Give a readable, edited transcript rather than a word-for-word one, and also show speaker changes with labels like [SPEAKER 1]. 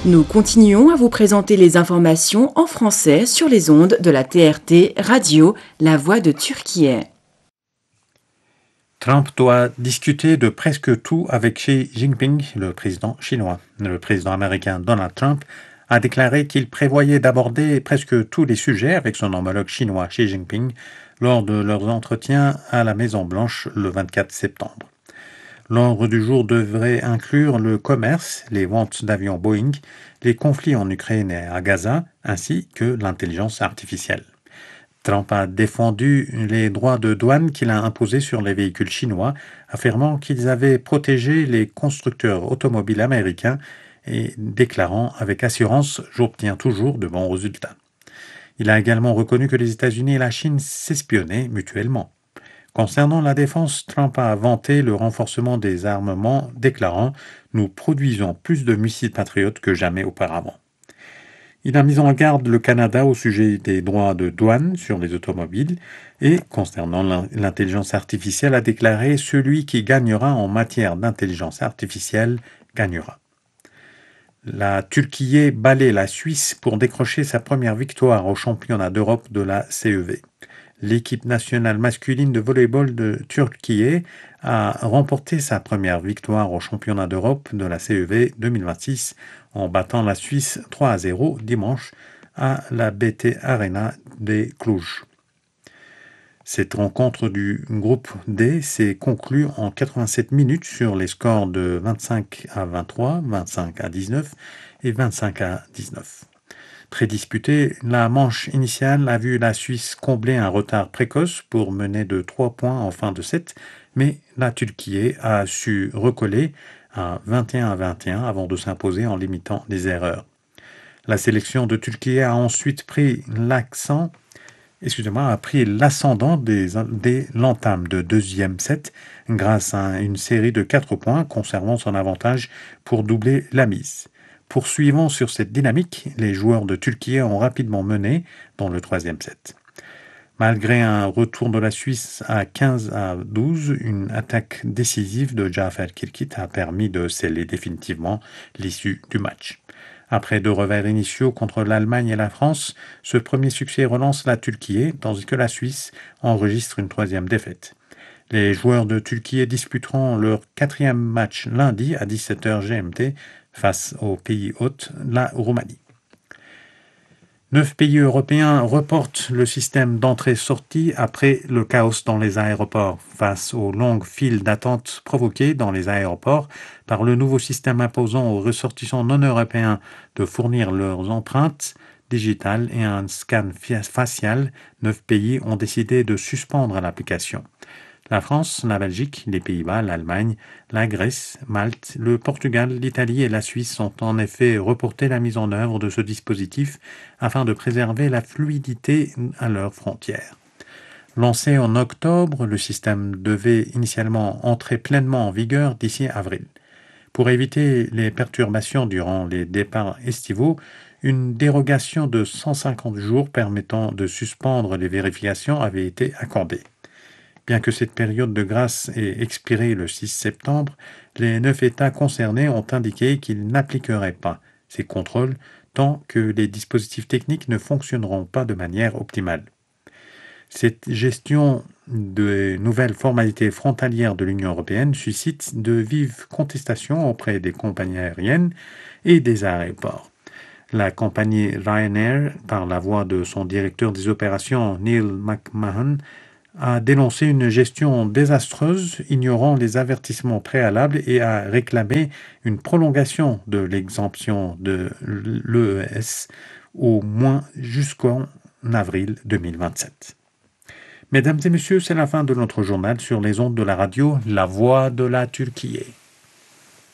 [SPEAKER 1] Nous continuons à vous présenter les informations en français sur les ondes de la TRT Radio, La Voix de Turquie.
[SPEAKER 2] Trump doit discuter de presque tout avec Xi Jinping, le président chinois. Le président américain Donald Trump a déclaré qu'il prévoyait d'aborder presque tous les sujets avec son homologue chinois Xi Jinping lors de leurs entretiens à la Maison-Blanche le 24 septembre. L'ordre du jour devrait inclure le commerce, les ventes d'avions Boeing, les conflits en Ukraine et à Gaza, ainsi que l'intelligence artificielle. Trump a défendu les droits de douane qu'il a imposés sur les véhicules chinois, affirmant qu'ils avaient protégé les constructeurs automobiles américains et déclarant avec assurance « J'obtiens toujours de bons résultats ». Il a également reconnu que les États-Unis et la Chine s'espionnaient mutuellement. Concernant la défense, Trump a vanté le renforcement des armements, déclarant « Nous produisons plus de missiles patriotes que jamais auparavant ». Il a mis en garde le Canada au sujet des droits de douane sur les automobiles et, concernant l'intelligence artificielle, a déclaré « Celui qui gagnera en matière d'intelligence artificielle gagnera ». La Turquie balaie la Suisse pour décrocher sa première victoire au championnat d'Europe de la CEV. L'équipe nationale masculine de volley-ball de Turquie a remporté sa première victoire au championnat d'Europe de la CEV 2026 en battant la Suisse 3-0 dimanche à la BT Arena de Cluj. Cette rencontre du groupe D s'est conclue en 87 minutes sur les scores de 25-23, 25-19 et 25-19. Très disputée, la manche initiale a vu la Suisse combler un retard précoce pour mener de 3 points en fin de set, mais la Turquie a su recoller à 21-21 avant de s'imposer en limitant les erreurs. La sélection de Turquie a ensuite pris l'ascendant dès l'entame de deuxième set grâce à une série de 4 points conservant son avantage pour doubler la mise. Poursuivant sur cette dynamique, les joueurs de Turquie ont rapidement mené dans le troisième set. Malgré un retour de la Suisse à 15-12, une attaque décisive de Cafer Kirkit a permis de sceller définitivement l'issue du match. Après 2 revers initiaux contre l'Allemagne et la France, ce premier succès relance la Turquie, tandis que la Suisse enregistre une 3e défaite. Les joueurs de Turquie disputeront leur 4e match lundi à 17h GMT face au pays hôte, la Roumanie. 9 pays européens reportent le système d'entrée-sortie après le chaos dans les aéroports. Face aux longues files d'attente provoquées dans les aéroports par le nouveau système imposant aux ressortissants non européens de fournir leurs empreintes digitales et un scan facial, 9 pays ont décidé de suspendre l'application. La France, la Belgique, les Pays-Bas, l'Allemagne, la Grèce, Malte, le Portugal, l'Italie et la Suisse ont en effet reporté la mise en œuvre de ce dispositif afin de préserver la fluidité à leurs frontières. Lancé en octobre, le système devait initialement entrer pleinement en vigueur d'ici avril. Pour éviter les perturbations durant les départs estivaux, une dérogation de 150 jours permettant de suspendre les vérifications avait été accordée. Bien que cette période de grâce ait expiré le 6 septembre, les 9 États concernés ont indiqué qu'ils n'appliqueraient pas ces contrôles tant que les dispositifs techniques ne fonctionneront pas de manière optimale. Cette gestion des nouvelles formalités frontalières de l'Union européenne suscite de vives contestations auprès des compagnies aériennes et des aéroports. La compagnie Ryanair, par la voix de son directeur des opérations Neil McMahon, a dénoncé une gestion désastreuse, ignorant les avertissements préalables et a réclamé une prolongation de l'exemption de l'EES au moins jusqu'en avril 2027. Mesdames et messieurs, c'est la fin de notre journal sur les ondes de la radio La Voix de la Turquie.